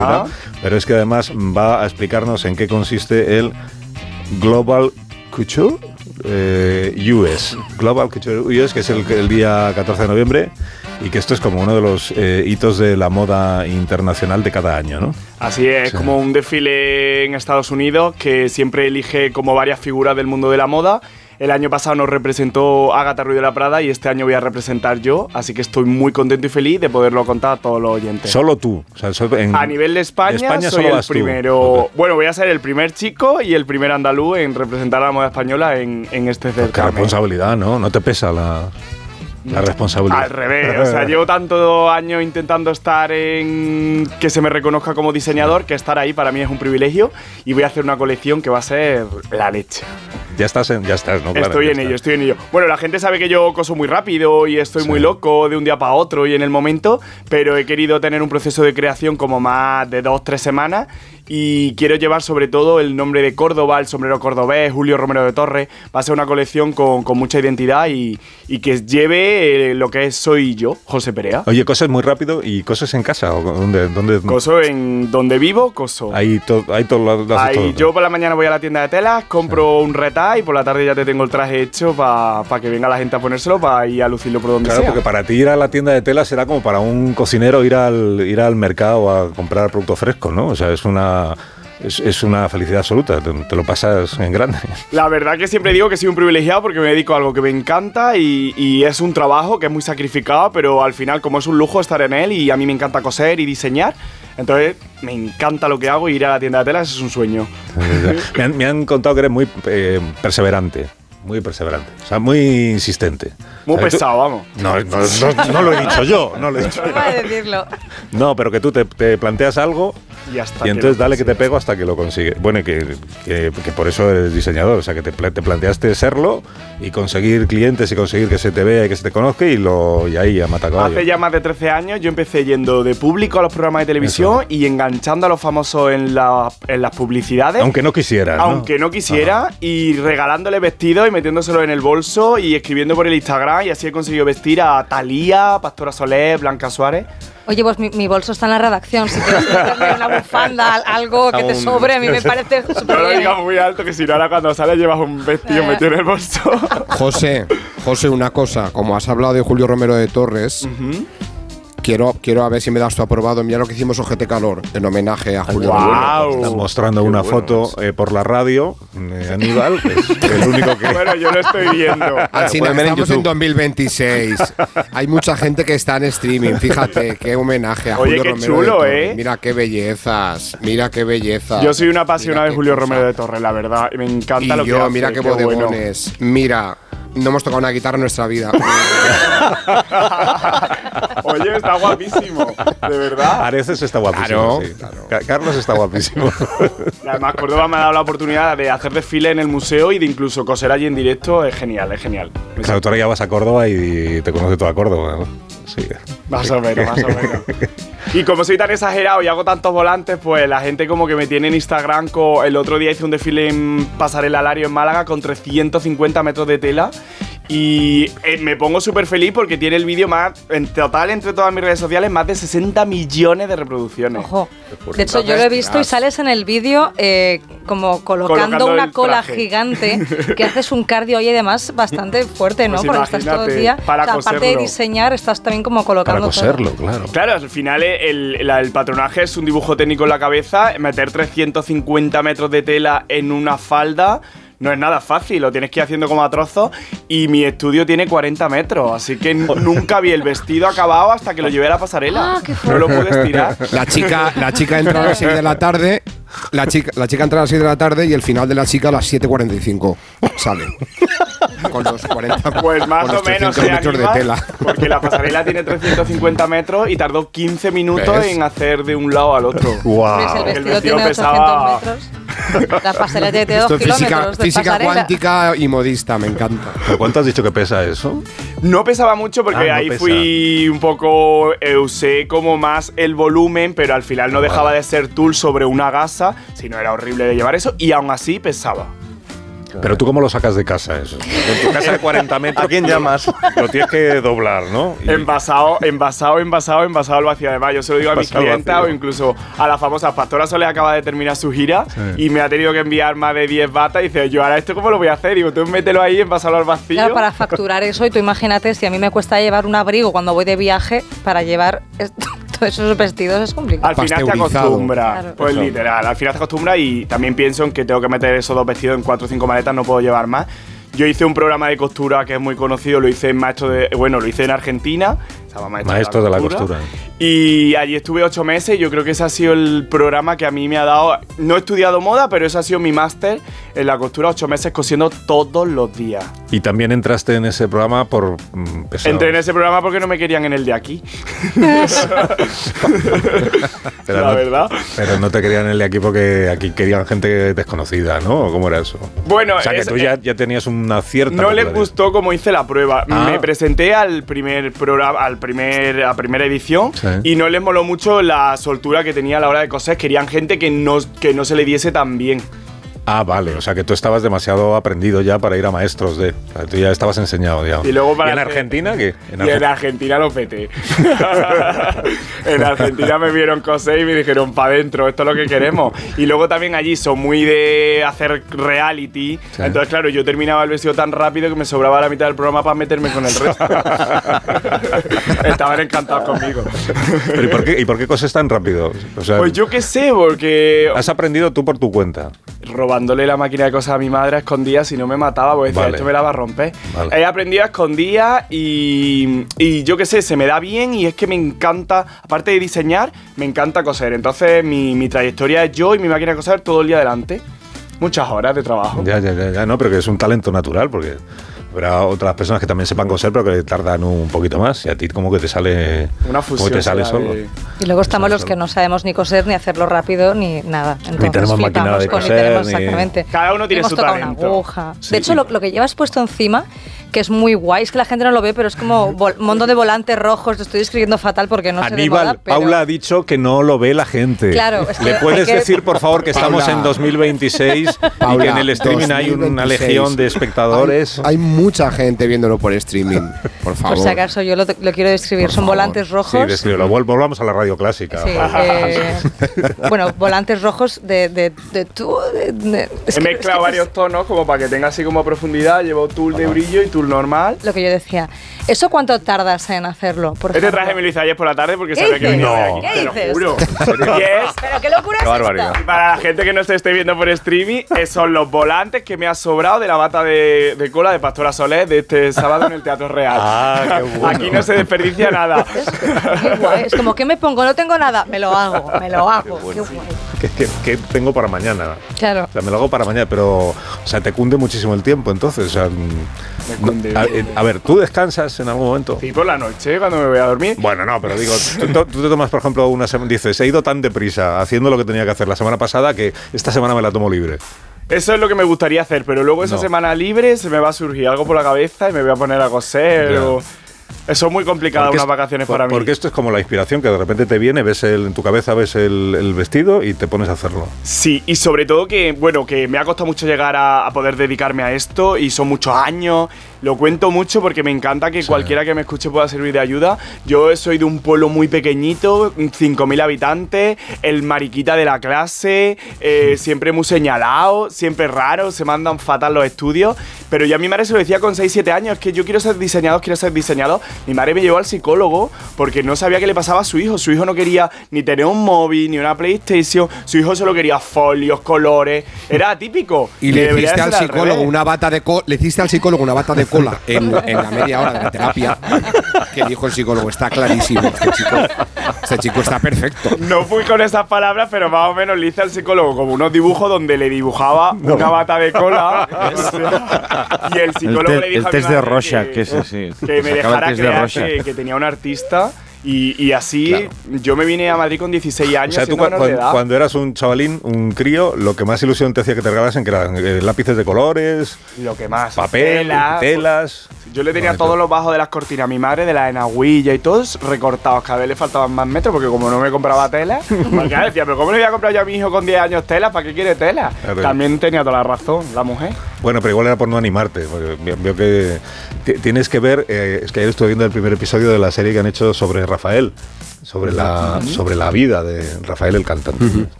pero es que además va a explicarnos en qué consiste el Global Couture US. Global Couture US, que es el día 14 de noviembre, y que esto es como uno de los hitos de la moda internacional de cada año, ¿no? Así es, como un desfile en Estados Unidos que siempre elige como varias figuras del mundo de la moda. El año pasado nos representó Agatha Ruiz de la Prada y este año voy a representar yo, así que estoy muy contento y feliz de poderlo contar a todos los oyentes. Solo tú. O sea, a nivel de España soy el primero. Bueno, voy a ser el primer chico y el primer andaluz en representar a la moda española en este certamen. Qué responsabilidad, ¿no? ¿No te pesa la responsabilidad? Al revés, o sea, llevo tantos años intentando estar en que se me reconozca como diseñador, que estar ahí para mí es un privilegio, y voy a hacer una colección que va a ser la leche. Ya estás, ¿no? Claro, estoy en ello. Bueno, la gente sabe que yo coso muy rápido y estoy muy loco de un día para otro y en el momento, pero he querido tener un proceso de creación como más de 2-3 semanas y quiero llevar sobre todo el nombre de Córdoba, el sombrero cordobés, Julio Romero de Torres. Va a ser una colección con mucha identidad y que lleve lo que soy yo, José Perea. Oye, ¿cosas muy rápido y cosas en casa? ¿O dónde? Coso en donde vivo, coso. Ahí todo. Yo por la mañana voy a la tienda de telas, compro un retá y por la tarde ya te tengo el traje hecho para que venga la gente a ponérselo para ir a lucirlo por donde sea. Claro, porque para ti ir a la tienda de telas será como para un cocinero ir al mercado a comprar productos frescos, ¿no? O sea, es una felicidad absoluta, te lo pasas en grande. La verdad que siempre digo que soy un privilegiado porque me dedico a algo que me encanta y es un trabajo que es muy sacrificado, pero al final como es un lujo estar en él y a mí me encanta coser y diseñar, entonces me encanta lo que hago y ir a la tienda de telas es un sueño. Me han contado que eres muy perseverante. Muy perseverante, o sea, muy insistente. Muy pesado, vamos. No lo he dicho yo, no lo he dicho yo. No de decirlo. No, pero que tú te planteas algo y entonces dale que te pego hasta que lo consigues. Bueno, que por eso eres diseñador, o sea, que te planteaste serlo y conseguir clientes y conseguir que se te vea y que se te conozca y ahí a matacaballo. Hace ya más de 13 años yo empecé yendo de público a los programas de televisión y enganchando a los famosos en las publicidades. Aunque no quisiera, ¿no? Aunque no quisiera, y regalándole vestidos y metiéndoselo en el bolso y escribiendo por el Instagram, y así he conseguido vestir a Thalía, Pastora Soler, Blanca Suárez. Oye, pues mi bolso está en la redacción. Si quieres meterme una bufanda, algo que te sobre, a mí me parece súper bien. No lo digas muy alto, que si no ahora cuando sales llevas un vestido metido en el bolso. José, una cosa. Como has hablado de Julio Romero de Torres, quiero a ver si me das tu aprobado. Mira lo que hicimos OGT Calor en homenaje a Julio Romero. Están mostrando una foto por la radio, Aníbal, que es el único que... Bueno, yo lo estoy viendo. Estamos en 2026. Hay mucha gente que está en streaming. Fíjate, qué homenaje a Julio Romero. Oye, qué chulo, Mira qué bellezas. Yo soy una apasionada de Julio Romero de Torres, la verdad. Me encanta lo que hace. Mira qué bodegones. Bueno. Mira, no hemos tocado una guitarra en nuestra vida. Oye, está guapísimo, de verdad. Areces está guapísimo, claro. Carlos está guapísimo. Y además, Córdoba me ha dado la oportunidad de hacer desfile en el museo y de incluso coser allí en directo. Es genial. Claro, tú ahora ya vas a Córdoba y te conoce toda Córdoba, ¿no? Sí. Más o menos. Y como soy tan exagerado y hago tantos volantes, pues la gente como que me tiene en Instagram. El otro día hice un desfile en Pasarela Lario en Málaga con 350 metros de tela. Y me pongo súper feliz porque tiene el vídeo más, en total, entre todas mis redes sociales, más de 60 millones de reproducciones. Ojo. De hecho, yo lo he visto y sales en el vídeo como colocando una cola gigante, que haces un cardio y además bastante fuerte, ¿no? Pues porque estás todo el día. Aparte de diseñar, estás también como colocando para coserlo, todo. Claro. Claro, al final el patronaje es un dibujo técnico en la cabeza. Meter 350 metros de tela en una falda no es nada fácil, lo tienes que ir haciendo como a trozos. Y mi estudio tiene 40 metros, así que nunca vi el vestido acabado hasta que lo llevé a la pasarela. No lo pude estirar. La chica entra a las 6 de la tarde. La chica entra a las 6 de la tarde y el final de la chica a las 7:45 sale. Con los 40 pues más o menos metros de tela. Porque la pasarela tiene 350 metros y tardó 15 minutos en hacer de un lado al otro. Wow. El vestido tiene 800 metros. La pasarela tiene 2 kilómetros. Física cuántica y modista, me encanta. ¿Pero cuánto has dicho que pesa eso? No pesaba mucho porque ahí fui un poco, usé como más el volumen, pero al final no dejaba de ser tul sobre una gasa, si no era horrible de llevar eso, y aún así pesaba. Pero tú, ¿cómo lo sacas de casa eso? En tu casa de 40 metros, ¿a quién llamas? Lo tienes que doblar, ¿no? Envasado al vacío. Además, yo se lo digo a mis clientes o incluso a las famosas. Pastora Soler acaba de terminar su gira y me ha tenido que enviar más de 10 batas y dice, yo ahora esto ¿cómo lo voy a hacer? Digo, tú mételo ahí, envasalo al vacío. Claro, para facturar eso, y tú imagínate, si a mí me cuesta llevar un abrigo cuando voy de viaje, para llevar todos esos vestidos es complicado. Al final te acostumbras, claro. pues literal, al final te acostumbras y también pienso en que tengo que meter esos 2 vestidos en 4 o 5 maletas, no puedo llevar más. Yo hice un programa de costura que es muy conocido, lo hice en Argentina. Maestro de la costura. Y allí estuve 8 meses y yo creo que ese ha sido el programa que a mí me ha dado. No he estudiado moda, pero ese ha sido mi máster en la costura, 8 meses cosiendo todos los días. Y también entraste en ese programa por pesado. Entré en ese programa porque no me querían en el de aquí. La verdad. Pero no te querían en el de aquí porque aquí querían gente desconocida, ¿no? ¿Cómo era eso? Bueno, o sea, que tú ya tenías una cierta No les gustó cómo hice la prueba. Me presenté al primer programa, a primera edición, y no les moló mucho la soltura que tenía a la hora de coser. Querían gente que no se le diese tan bien. Ah, vale, o sea que tú estabas demasiado aprendido ya para ir a maestros de... O sea, tú ya estabas enseñado, digamos. Y luego en Argentina qué? En Argentina lo peté. En Argentina me vieron coser y me dijeron, pa' dentro, esto es lo que queremos. Y luego también allí son muy de hacer reality. Sí. Entonces, claro, yo terminaba el vestido tan rápido que me sobraba la mitad del programa para meterme con el resto. Estaban encantados conmigo. ¿Pero y por qué coses tan rápido? O sea, pues yo qué sé, porque... ¿Has aprendido tú por tu cuenta? Robándole la máquina de cosas a mi madre a escondidas, si no me mataba, porque decía, esto me la va a romper. Vale. He aprendido a escondidas y yo qué sé, se me da bien y es que me encanta, aparte de diseñar, me encanta coser. Entonces mi trayectoria es yo y mi máquina de coser todo el día delante. Muchas horas de trabajo. Ya, no, pero que es un talento natural, porque habrá otras personas que también sepan coser, pero que tardan un poquito más. Y a ti como que te sale... Una fusión. Como que te sale solo. Y luego estamos los que no sabemos ni coser, ni hacerlo rápido, ni nada. Entonces, ni tenemos máquina de coser, exactamente. Cada uno tiene su talento. Una aguja. Sí, de hecho, lo que llevas puesto encima, que es muy guay, es que la gente no lo ve, pero es como un montón de volantes rojos. Lo estoy escribiendo fatal porque no sé de moda, pero... Paula ha dicho que no lo ve la gente. Claro, es que ¿Le puedes decir, por favor, que estamos en 2026 y que en el streaming 2026. Hay una legión de espectadores? Hay mucha gente viéndolo por streaming, por favor. Por si acaso, yo lo quiero describir. Son volantes rojos. Sí, descríbelo. Volvamos a la radio clásica. Sí, bueno, volantes rojos de He mezclado varios tonos como para que tenga así como profundidad. Llevo tul de brillo y tul normal. Lo que yo decía. ¿Eso cuánto tardas en hacerlo? Este traje me lo hice ayer por la tarde porque sabía que venía de aquí. ¿Qué dices? Te lo juro. ¿Pero qué locura es barbaridad. esta? Y para la gente que no se esté viendo por streaming, son los volantes que me ha sobrado de la bata de cola de Pastora Soler de este sábado en el Teatro Real. Ah, qué bueno. Aquí no se desperdicia nada. Qué guay. Es como, ¿qué me pongo? No tengo nada. Me lo hago. Qué guay. ¿Qué tengo para mañana? Claro. O sea, me lo hago para mañana, pero... O sea, te cunde muchísimo el tiempo, entonces. O sea, a ver, ¿tú descansas en algún momento? Sí, por la noche, cuando me voy a dormir. Bueno, no, pero digo, tú te tomas, por ejemplo, una semana... Dices, he ido tan deprisa haciendo lo que tenía que hacer la semana pasada que esta semana me la tomo libre. Eso es lo que me gustaría hacer, pero luego esa semana libre se me va a surgir algo por la cabeza y me voy a poner a coser o... Eso es muy complicado, unas vacaciones para mí. Porque esto es como la inspiración, que de repente te viene, en tu cabeza ves el vestido y te pones a hacerlo. Sí, y sobre todo que me ha costado mucho llegar a poder dedicarme a esto y son muchos años. Lo cuento mucho porque me encanta que cualquiera que me escuche pueda servir de ayuda. Yo soy de un pueblo muy pequeñito, 5.000 habitantes, el mariquita de la clase, siempre muy señalado, siempre raro, se mandan fatal los estudios. Pero yo a mi madre se lo decía con 6-7 años, es que yo quiero ser diseñador. Mi madre me llevó al psicólogo porque no sabía qué le pasaba a su hijo. Su hijo no quería ni tener un móvil, ni una PlayStation. Su hijo solo quería folios, colores. Era atípico. Y le hiciste al psicólogo una bata de cola. Le hiciste al psicólogo una bata de cola en la media hora de la terapia. Que dijo el psicólogo, está clarísimo. Este chico está perfecto. No fui con esas palabras, pero más o menos le hice al psicólogo como unos dibujos donde le dibujaba una bata de cola. Y el psicólogo le dijo el test de Rorschach, que me dejara creer que tenía un artista. Y así claro. Yo me vine a Madrid con 16 años. O sea, tú cuando eras un chavalín, un crío, lo que más ilusión te hacía que te regalasen que eran lápices de colores, lo que más, papel, telas. Yo le tenía todos los bajos de las cortinas a mi madre, de la enaguilla y todos recortados. Cada vez le faltaban más metros porque como no me compraba tela, porque decía, pero ¿cómo le voy a comprar yo a mi hijo con 10 años tela? ¿Para qué quiere tela? Claro. También tenía toda la razón la mujer. Bueno, pero igual era por no animarte. Veo que tienes que ver, es que ayer estuve viendo el primer episodio de la serie que han hecho sobre Rafael, sobre la vida de Rafael el cantante.